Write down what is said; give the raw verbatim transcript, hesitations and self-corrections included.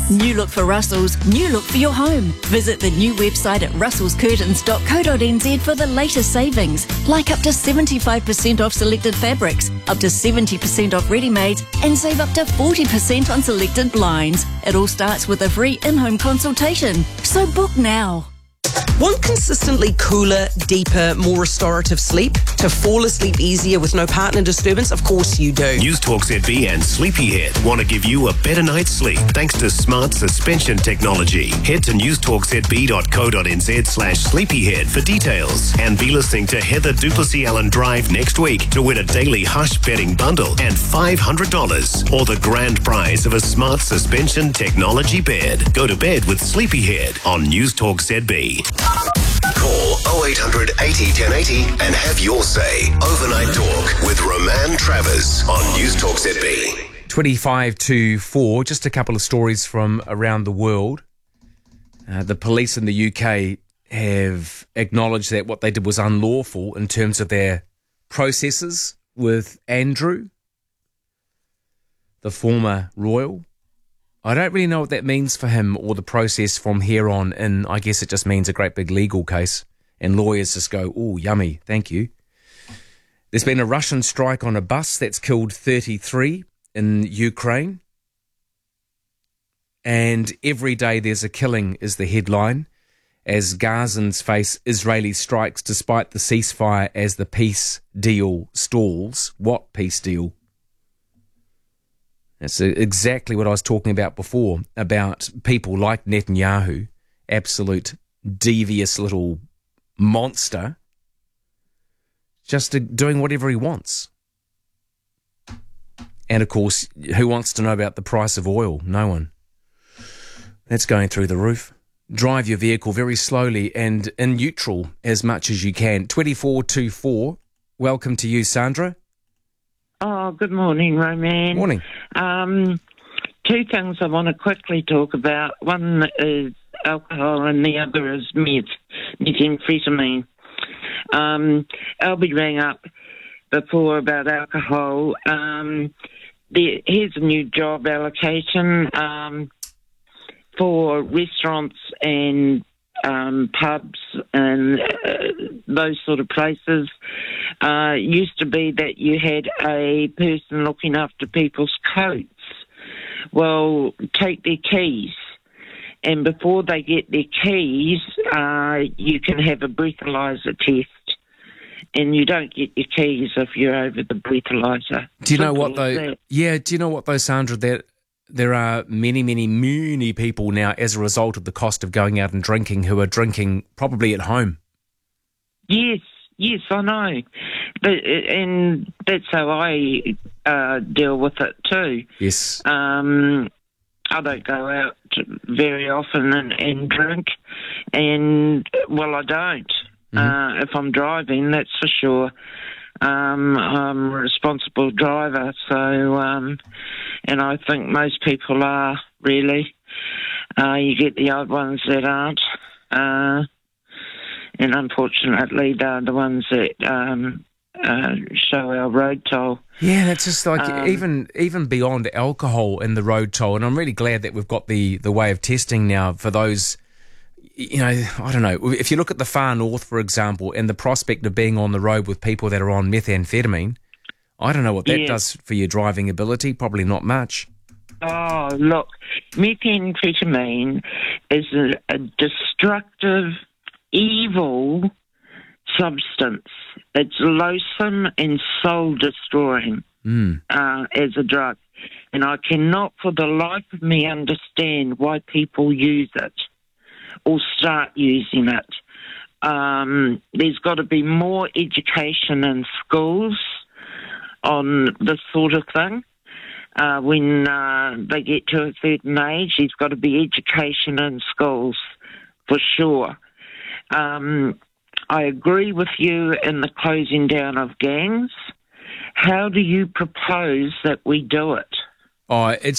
New look for Russell's, new look for your home. Visit the new website at russells curtains dot co dot n z for the latest savings, like up to seventy-five percent off selected fabrics, up to seventy percent off ready-mades, and save up to forty percent on selected blinds. It all starts with a free in-home consultation. So book now. Want consistently cooler, deeper, more restorative sleep? To fall asleep easier with no partner disturbance? Of course you do. News Talk Z B and Sleepyhead want to give you a better night's sleep thanks to smart suspension technology. Head to news talk z b dot co dot n z slash sleepyhead for details. And be listening to Heather Duplessis Allen Drive next week to win a daily Hush betting bundle and five hundred dollars or the grand prize of a smart suspension technology bed. Go to bed with Sleepyhead on News Talk Z B. Call oh eight hundred eighty ten eighty and have your say. Overnight Talk with Roman Travers on News Talk Z B. twenty-five to four, just a couple of stories from around the world. Uh, the police in the U K have acknowledged that what they did was unlawful in terms of their processes with Andrew, the former royal. I don't really know what that means for him or the process from here on in. I guess it just means a great big legal case and lawyers just go, oh, yummy, thank you. There's been a Russian strike on a bus that's killed thirty-three in Ukraine. And every day there's a killing is the headline as Gazans face Israeli strikes despite the ceasefire as the peace deal stalls. What peace deal? That's exactly what I was talking about before, about people like Netanyahu, absolute devious little monster, just doing whatever he wants. And, of course, who wants to know about the price of oil? No one. That's going through the roof. Drive your vehicle very slowly and in neutral as much as you can. twenty-four to four. Welcome to you, Sandra. Oh, good morning, Roman. Morning. Um, two things I want to quickly talk about. One is alcohol and the other is meth, methamphetamine. Um, Albie rang up before about alcohol. Um, the, here's a new job allocation um, for restaurants and Um, pubs and uh, those sort of places. Uh, used to be that you had a person looking after people's coats. Well, take their keys, and before they get their keys, uh, you can have a breathalyzer test, and you don't get your keys if you're over the breathalyzer. Do you know Simple what though? as that. Yeah, do you know what though, Sandra? That there are many, many, many people now, as a result of the cost of going out and drinking, who are drinking probably at home. Yes, yes, I know. But, and that's how I uh, deal with it too. Yes. Um, I don't go out very often and, and drink. And, well, I don't. Mm-hmm. Uh, if I'm driving, that's for sure. Um, I'm a responsible driver, so, um, and I think most people are, really. Uh, you get the odd ones that aren't, uh, and unfortunately they're the ones that um, uh, show our road toll. Yeah, that's just like um, even even beyond alcohol in the road toll, and I'm really glad that we've got the, the way of testing now for those. You know, I don't know, if you look at the far north, for example, and the prospect of being on the road with people that are on methamphetamine, I don't know what that yeah. does for your driving ability. Probably not much. Oh, look, methamphetamine is a, a destructive, evil substance. It's loathsome and soul-destroying Mm. uh, as a drug. And I cannot for the life of me understand why people use it or start using it. Um, there's got to be more education in schools on this sort of thing. Uh, when uh, they get to a certain age, there's got to be education in schools, for sure. Um, I agree with you in the closing down of gangs. How do you propose that we do it? Oh, it's